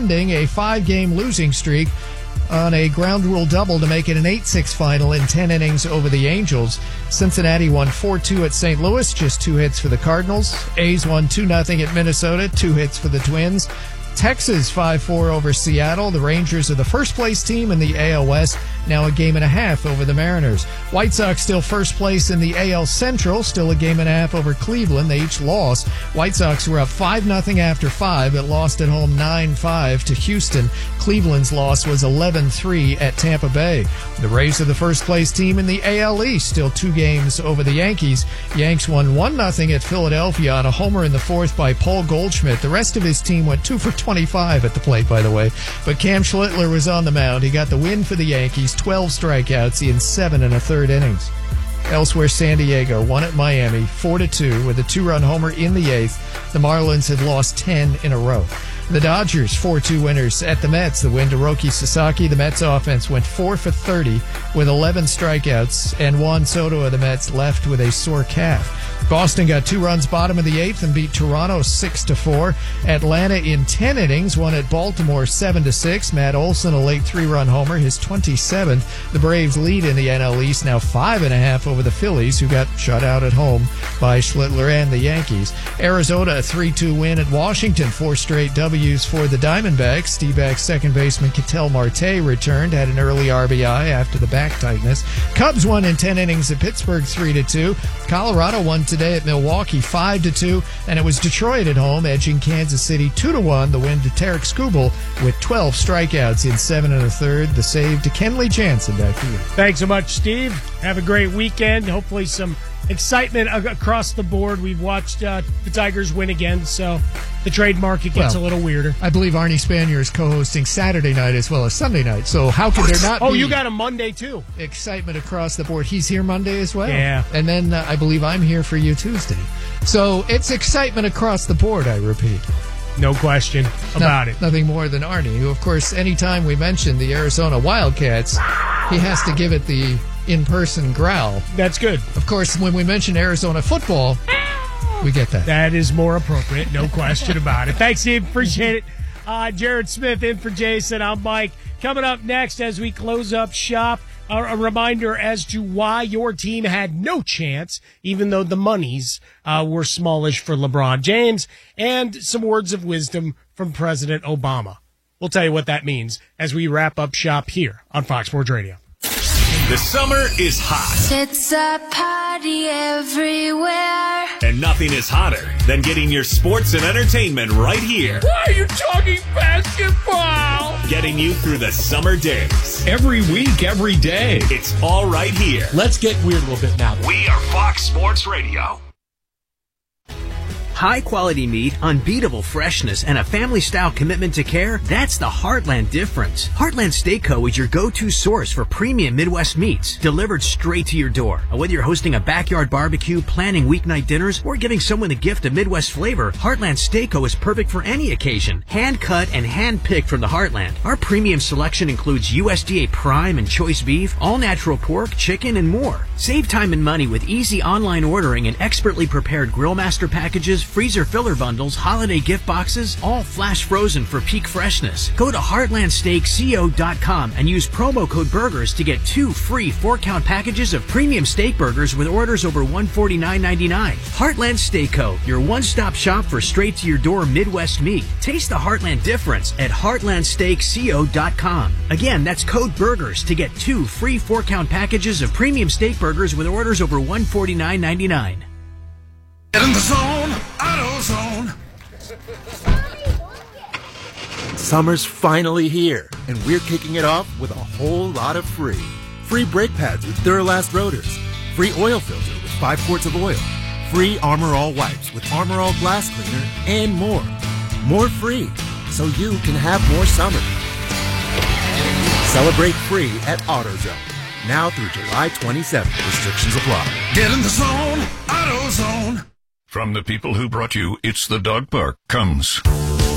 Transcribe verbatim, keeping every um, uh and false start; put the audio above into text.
ending a five-game losing streak on a ground rule double to make it an eight six final in ten innings over the Angels. Cincinnati won four two at Saint Louis, just two hits for the Cardinals. A's won two nothing at Minnesota, two hits for the Twins. Texas five four over Seattle. The Rangers are the first-place team in the A L West, now a game and a half over the Mariners. White Sox still first place in the A L Central, still a game and a half over Cleveland. They each lost. White Sox were up five nothing after five, but lost at home nine five to Houston. Cleveland's loss was eleven three at Tampa Bay. The Rays are the first-place team in the A L East, still two games over the Yankees. Yanks won one nothing at Philadelphia on a homer in the fourth by Paul Goldschmidt. The rest of his team went two for twenty-five at the plate, by the way. But Cam Schlittler was on the mound. He got the win for the Yankees, twelve strikeouts in seven and a third innings. Elsewhere, San Diego won at Miami four to two with a two-run homer in the eighth. The Marlins had lost ten in a row. The Dodgers four two winners at the Mets. The win to Roki Sasaki. The Mets offense went four for thirty with eleven strikeouts, and Juan Soto of the Mets left with a sore calf. Boston got two runs bottom of the eighth and beat Toronto six to four. Atlanta in ten innings won at Baltimore seven to six. Matt Olson, a late three-run homer, his twenty-seventh. The Braves lead in the N L East, now five and a half over the Phillies, who got shut out at home by Schlittler and the Yankees. Arizona, a three two win at Washington, four straight W's for the Diamondbacks. D-backs second baseman Ketel Marte returned, had an early R B I after the back tightness. Cubs won in ten innings at Pittsburgh three to two. Colorado won today at Milwaukee five to two, and it was Detroit at home edging Kansas City two to one. The win to Tarek Skubal with twelve strikeouts in seven and a third. The save to Kenley Jansen back to you. Thanks so much, Steve. Have a great weekend. Hopefully some excitement across the board. We've watched uh, the Tigers win again, so the trade market gets well, a little weirder. I believe Arnie Spanier is co-hosting Saturday night as well as Sunday night, so how could there not oh, be... you got a Monday, too. Excitement across the board. He's here Monday as well. Yeah. And then uh, I believe I'm here for you Tuesday. So it's excitement across the board, I repeat. No question about no, it. Nothing more than Arnie, who, of course, anytime we mention the Arizona Wildcats, he has to give it the in-person growl. That's good. Of course, when we mention Arizona football, we get that. That is more appropriate, no question about it. Thanks, Steve. Appreciate it. Uh, Jared Smith in for Jason. I'm Mike. Coming up next as we close up shop, a, a reminder as to why your team had no chance, even though the monies uh, were smallish for LeBron James, and some words of wisdom from President Obama. We'll tell you what that means as we wrap up shop here on Fox Sports Radio. The summer is hot. It's a party everywhere. And nothing is hotter than getting your sports and entertainment right here. Why are you talking basketball? Getting you through the summer days. Every week, every day. It's all right here. Let's get weird a little bit now. We are Fox Sports Radio. High-quality meat, unbeatable freshness, and a family-style commitment to care, that's the Heartland difference. Heartland Steak Co. is your go-to source for premium Midwest meats, delivered straight to your door. Whether you're hosting a backyard barbecue, planning weeknight dinners, or giving someone a gift of Midwest flavor, Heartland Steak Co. is perfect for any occasion. Hand-cut and hand-picked from the Heartland. Our premium selection includes U S D A prime and choice beef, all-natural pork, chicken, and more. Save time and money with easy online ordering and expertly prepared Grillmaster packages, freezer filler bundles, holiday gift boxes, all flash frozen for peak freshness. Go to heartland steak co dot com and use promo code BURGERS to get two free four-count packages of premium steak burgers with orders over one hundred forty-nine ninety-nine. Heartland Steak Co., your one-stop shop for straight-to-your-door Midwest meat. Taste the Heartland difference at heartland steak co dot com. Again, that's code BURGERS to get two free four-count packages of premium steak burgers with orders over one hundred forty-nine ninety-nine. Get in the zone, AutoZone. Summer's finally here, and we're kicking it off with a whole lot of free. Free brake pads with Duralast rotors. Free oil filter with five quarts of oil. Free Armor All wipes with Armor All glass cleaner, and more. More free, so you can have more summer. Celebrate free at AutoZone. Now through July twenty-seventh. Restrictions apply. Get in the zone, AutoZone. From the people who brought you It's the Dog Park comes